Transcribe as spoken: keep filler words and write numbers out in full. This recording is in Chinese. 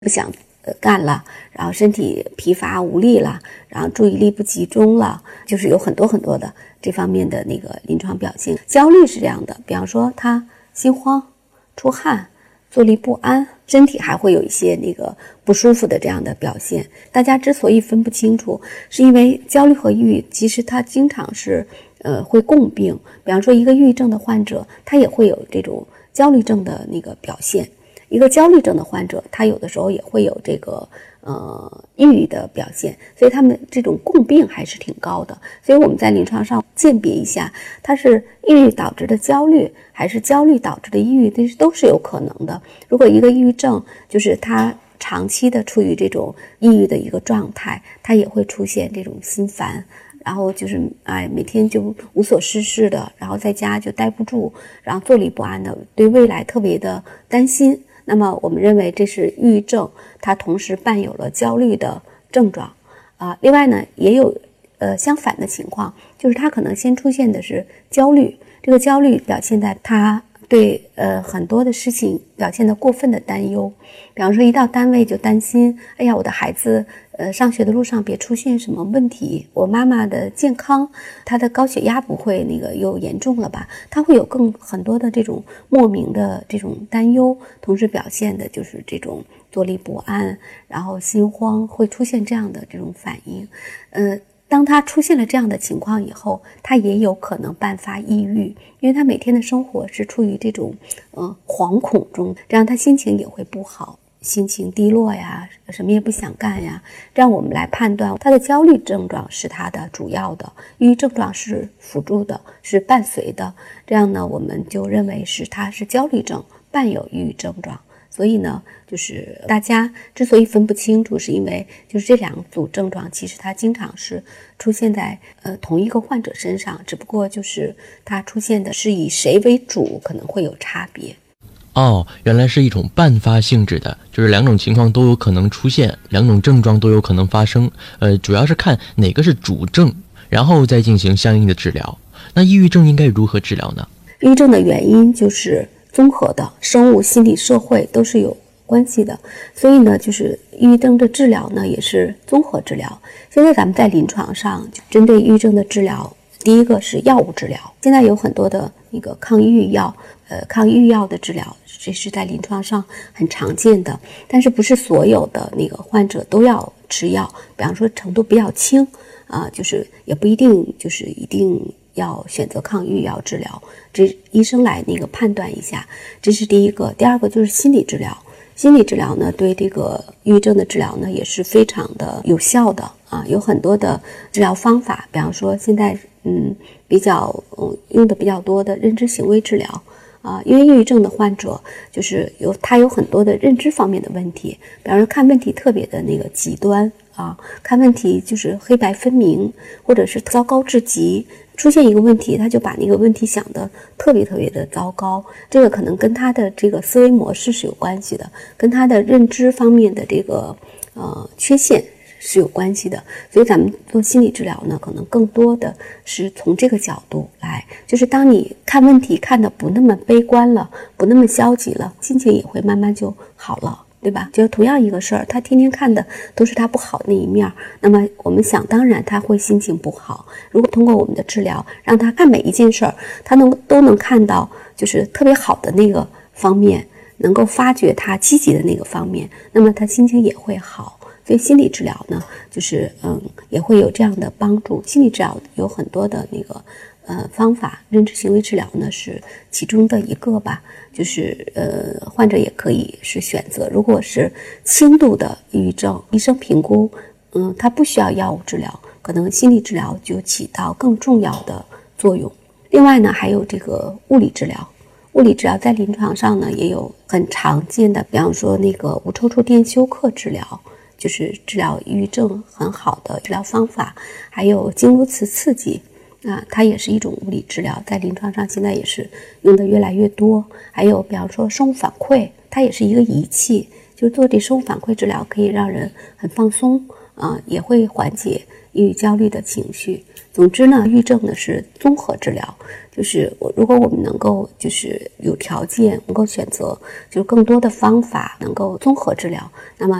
不想呃干了，然后身体疲乏无力了，然后注意力不集中了，就是有很多很多的这方面的那个临床表现。焦虑是这样的，比方说他心慌、出汗、坐立不安，身体还会有一些那个不舒服的这样的表现。大家之所以分不清楚，是因为焦虑和抑郁其实它经常是呃会共病。比方说一个抑郁症的患者，他也会有这种焦虑症的那个表现。一个焦虑症的患者，他有的时候也会有这个呃抑郁的表现，所以他们这种共病还是挺高的。所以我们在临床上鉴别一下，它是抑郁导致的焦虑，还是焦虑导致的抑郁，这都是有可能的。如果一个抑郁症就是他长期的处于这种抑郁的一个状态，他也会出现这种心烦。然后就是哎，每天就无所事事的，然后在家就待不住，然后坐立不安的，对未来特别的担心。那么我们认为这是抑郁症，它同时伴有了焦虑的症状啊、呃。另外呢，也有呃相反的情况，就是它可能先出现的是焦虑，这个焦虑表现在它对呃很多的事情表现的过分的担忧。比方说一到单位就担心，哎呀，我的孩子呃上学的路上别出现什么问题，我妈妈的健康，她的高血压不会那个又严重了吧，她会有更很多的这种莫名的这种担忧，同时表现的就是这种坐立不安，然后心慌，会出现这样的这种反应。呃当他出现了这样的情况以后，他也有可能伴发抑郁，因为他每天的生活是处于这种呃惶恐中，这样他心情也会不好，心情低落呀，什么也不想干呀，这样我们来判断他的焦虑症状是他的主要的，抑郁症状是辅助的，是伴随的，这样呢我们就认为是他是焦虑症伴有抑郁症状。所以呢，就是大家之所以分不清楚，是因为就是这两组症状其实它经常是出现在呃同一个患者身上，只不过就是它出现的是以谁为主，可能会有差别。 哦，原来是一种伴发性质的，就是两种情况都有可能出现，两种症状都有可能发生，呃，主要是看哪个是主症，然后再进行相应的治疗。那抑郁症应该如何治疗呢？ 抑郁症的原因就是综合的，生物、心理、社会都是有关系的，所以呢，就是抑郁症的治疗呢也是综合治疗。现在咱们在临床上就针对抑郁症的治疗，第一个是药物治疗，现在有很多的那个抗抑郁药，呃，抗抑郁药的治疗，这是在临床上很常见的，但是不是所有的那个患者都要吃药，比方说程度比较轻啊、呃，就是也不一定就是一定要选择抗抑郁药治疗，这医生来那个判断一下，这是第一个。第二个就是心理治疗，心理治疗呢对这个抑郁症的治疗呢也是非常的有效的啊，有很多的治疗方法，比方说现在嗯比较嗯用的比较多的认知行为治疗啊，因为抑郁症的患者就是有他有很多的认知方面的问题，比方说看问题特别的那个极端啊，看问题就是黑白分明，或者是糟糕至极，出现一个问题他就把那个问题想得特别特别的糟糕，这个可能跟他的这个思维模式是有关系的，跟他的认知方面的这个呃缺陷是有关系的。所以咱们做心理治疗呢，可能更多的是从这个角度来，就是当你看问题看得不那么悲观了，不那么消极了，心情也会慢慢就好了，对吧？就同样一个事儿，他天天看的都是他不好的那一面，那么我们想当然他会心情不好。如果通过我们的治疗让他看每一件事儿，他能都能看到就是特别好的那个方面，能够发掘他积极的那个方面，那么他心情也会好。所以心理治疗呢，就是嗯也会有这样的帮助。心理治疗有很多的那个呃方法，认知行为治疗呢是其中的一个吧。就是呃患者也可以是选择，如果是轻度的抑郁症，医生评估嗯他不需要药物治疗，可能心理治疗就起到更重要的作用。另外呢，还有这个物理治疗。物理治疗在临床上呢也有很常见的，比方说那个无抽搐电休克治疗，就是治疗抑郁症很好的治疗方法。还有经颅磁刺激啊，它也是一种物理治疗，在临床上现在也是用的越来越多。还有比方说生物反馈，它也是一个仪器，就是做这生物反馈治疗可以让人很放松啊，也会缓解抑郁焦虑的情绪。 总之呢，抑郁症呢是综合治疗，就是我如果我们能够就是有条件能够选择就是更多的方法能够综合治疗，那么